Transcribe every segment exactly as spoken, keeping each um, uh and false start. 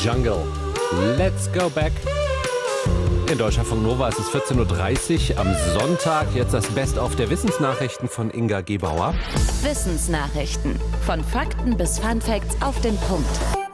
Jungle. Let's go back. In Deutschlandfunk Nova ist es vierzehn Uhr dreißig am Sonntag. Jetzt das Best-of der Wissensnachrichten von Inga Gebauer. Wissensnachrichten. Von Fakten bis Funfacts auf den Punkt.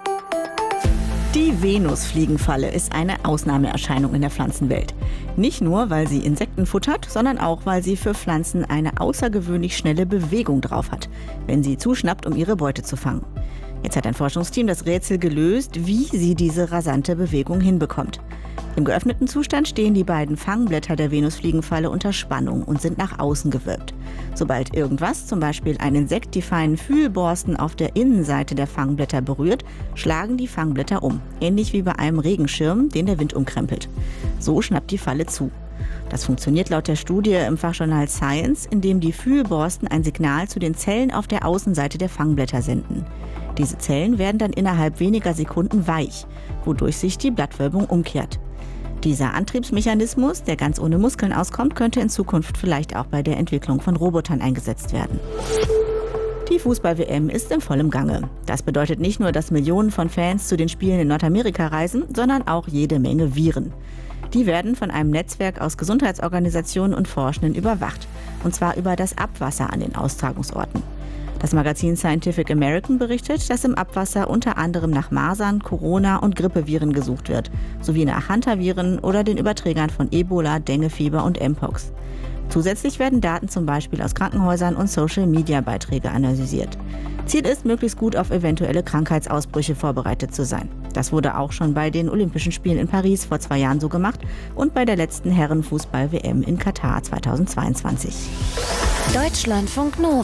Die Venusfliegenfalle ist eine Ausnahmeerscheinung in der Pflanzenwelt. Nicht nur, weil sie Insekten futtert, sondern auch, weil sie für Pflanzen eine außergewöhnlich schnelle Bewegung drauf hat, wenn sie zuschnappt, um ihre Beute zu fangen. Jetzt hat ein Forschungsteam das Rätsel gelöst, wie sie diese rasante Bewegung hinbekommt. Im geöffneten Zustand stehen die beiden Fangblätter der Venusfliegenfalle unter Spannung und sind nach außen gewölbt. Sobald irgendwas, zum Beispiel ein Insekt, die feinen Fühlborsten auf der Innenseite der Fangblätter berührt, schlagen die Fangblätter um. Ähnlich wie bei einem Regenschirm, den der Wind umkrempelt. So schnappt die Falle zu. Das funktioniert laut der Studie im Fachjournal Science, indem die Fühlborsten ein Signal zu den Zellen auf der Außenseite der Fangblätter senden. Diese Zellen werden dann innerhalb weniger Sekunden weich, wodurch sich die Blattwölbung umkehrt. Dieser Antriebsmechanismus, der ganz ohne Muskeln auskommt, könnte in Zukunft vielleicht auch bei der Entwicklung von Robotern eingesetzt werden. Die Fußball-W M ist in vollem Gange. Das bedeutet nicht nur, dass Millionen von Fans zu den Spielen in Nordamerika reisen, sondern auch jede Menge Viren. Die werden von einem Netzwerk aus Gesundheitsorganisationen und Forschenden überwacht, und zwar über das Abwasser an den Austragungsorten. Das Magazin Scientific American berichtet, dass im Abwasser unter anderem nach Masern, Corona- und Grippeviren gesucht wird, sowie nach Hantaviren oder den Überträgern von Ebola, Denguefieber und Mpox. Zusätzlich werden Daten zum Beispiel aus Krankenhäusern und Social-Media-Beiträge analysiert. Ziel ist, möglichst gut auf eventuelle Krankheitsausbrüche vorbereitet zu sein. Das wurde auch schon bei den Olympischen Spielen in Paris vor zwei Jahren so gemacht und bei der letzten Herrenfußball-W M in Katar zweitausendzweiundzwanzig. Deutschlandfunk Nova.